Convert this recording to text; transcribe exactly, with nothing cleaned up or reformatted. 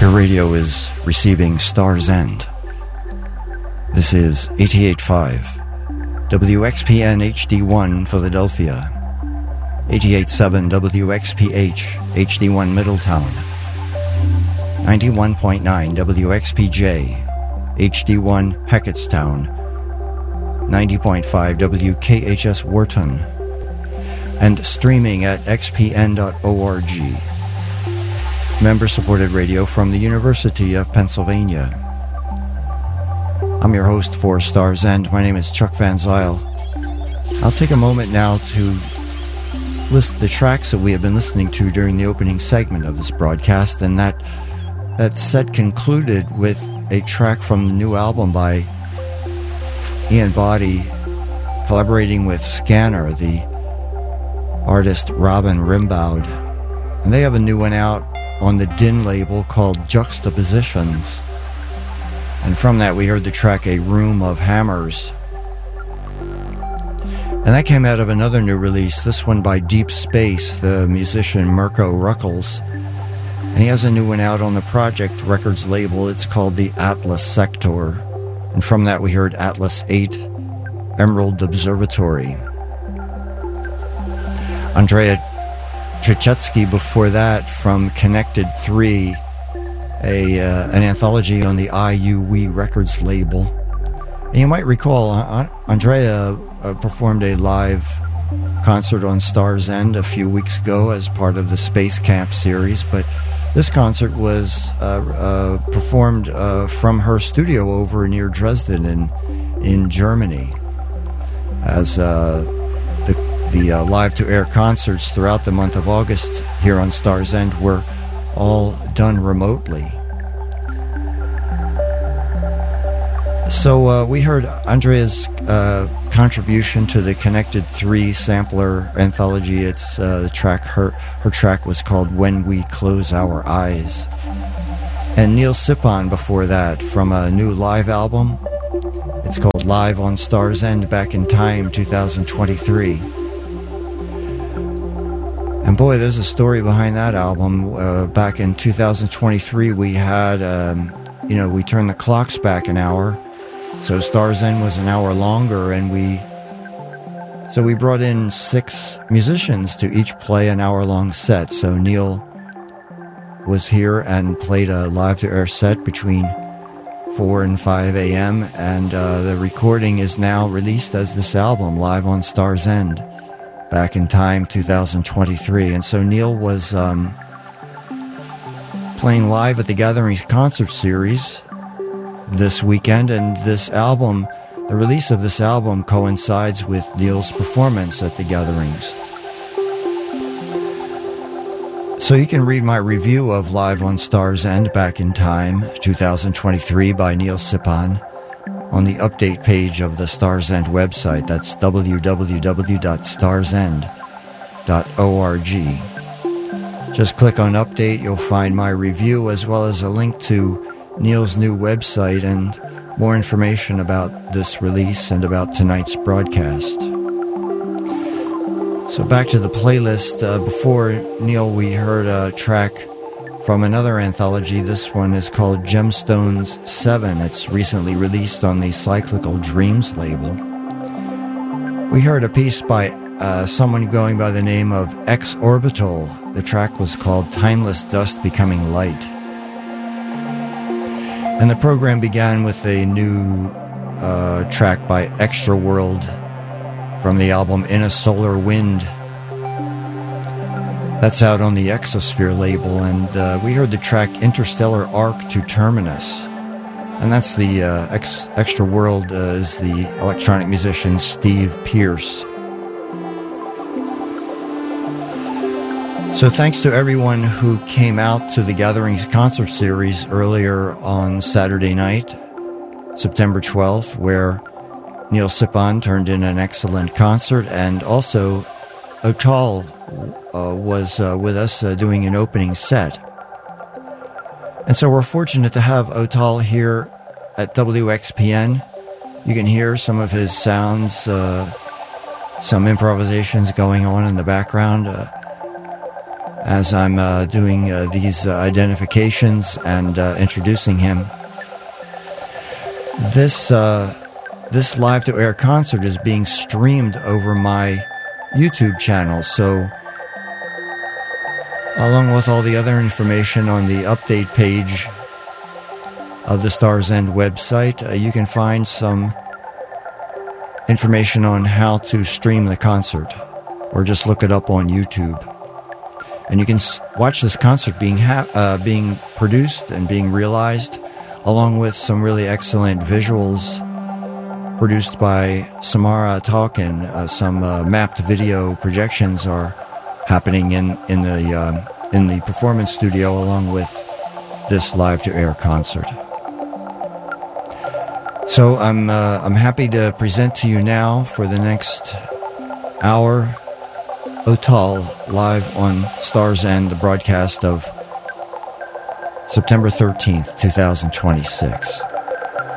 Your radio is receiving Star's End. This is eighty-eight point five W X P N H D one Philadelphia, eighty-eight point seven W X P H H D one Middletown, ninety-one point nine W X P J H D one Hackettstown, ninety point five W K H S Wharton, and streaming at x p n dot org. Member-supported radio from the University of Pennsylvania. I'm your host for Star's End. My name is Chuck Van Zyl. I'll take a moment now to list the tracks that we have been listening to during the opening segment of this broadcast, and that that set concluded with a track from the new album by Ian Boddy, collaborating with Scanner, the artist Robin Rimbaud. And they have a new one out on the Din label called Juxtapositions. And from that we heard the track A Room of Hammers. And that came out of another new release, this one by Deep Space, the musician Mirko Ruckles. And he has a new one out on the Project Records label. It's called the Atlas Sector. And from that we heard Atlas eight, Emerald Observatory. Andrea Tricetsky before that from Connected three, a uh, an anthology on the I U W E Records label. And you might recall uh, Andrea uh, performed a live concert on Star's End a few weeks ago as part of the Space Camp series, but this concert was uh, uh, performed uh, from her studio over near Dresden in in Germany, as uh, the the uh, live-to-air concerts throughout the month of August here on Star's End were all done remotely. So uh, we heard Andrea's uh, contribution to the Connected three sampler anthology. It's uh, the track. Her her track was called "When We Close Our Eyes," and Neil Sipon before that from a new live album. It's called "Live on Star's End Back in Time twenty twenty-three." And boy, there's a story behind that album. Uh, back in two thousand twenty-three, we had, um, you know, we turned the clocks back an hour. So Star's End was an hour longer, and we, so we brought in six musicians to each play an hour-long set. So Neil was here and played a live-to-air set between four and five a.m., and uh, the recording is now released as this album, Live on Star's End, Back in Time twenty twenty-three. And so Neil was um, playing live at the Gatherings concert series this weekend, and this album, the release of this album coincides with Neil's performance at the Gatherings. So you can read my review of Live on Star's End Back in Time twenty twenty-three by Neil Sipon on the update page of the Star's End website. That's w w w dot stars end dot org. Just click on update, you'll find my review as well as a link to Neil's new website and more information about this release and about tonight's broadcast. So back to the playlist. Uh, before Neil, we heard a track from another anthology. This one is called Gemstones seven. It's recently released on the Cyclical Dreams label. We heard a piece by uh, someone going by the name of X Orbital. The track was called Timeless Dust Becoming Light. And the program began with a new uh, track by Extra World from the album In a Solar Wind. That's out on the Exosphere label, and uh, we heard the track Interstellar Arc to Terminus. And that's the uh, ex- Extra World uh, is the electronic musician Steve Pierce. So thanks to everyone who came out to the Gatherings concert series earlier on Saturday night, September twelfth, where Neil Sipon turned in an excellent concert, and also Otal uh, was uh, with us uh, doing an opening set. And so we're fortunate to have Otal here at W X P N. You can hear some of his sounds, uh, some improvisations going on in the background. Uh, as I'm uh, doing uh, these uh, identifications and uh, introducing him. This uh, this live to air concert is being streamed over my YouTube channel, so along with all the other information on the update page of the Stars End website, uh, you can find some information on how to stream the concert, or just look it up on YouTube. And you can watch this concert being ha- uh, being produced and being realized, along with some really excellent visuals produced by Samara Talkin. Uh, some uh, mapped video projections are happening in in the um, in the performance studio, along with this live to air concert. So I'm uh, I'm happy to present to you now for the next hour, Otal, live on Stars End, the broadcast of September thirteenth, twenty twenty-six.